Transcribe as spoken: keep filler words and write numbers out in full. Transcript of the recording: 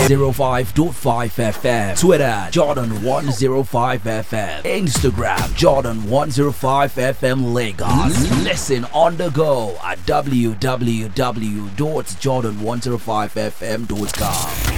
oh five point five F M. Twitter, Jordan one oh five F M. Instagram, Jordan one oh five F M Lagos. Listen on the go at w w w dot jordan one oh five f m dot com.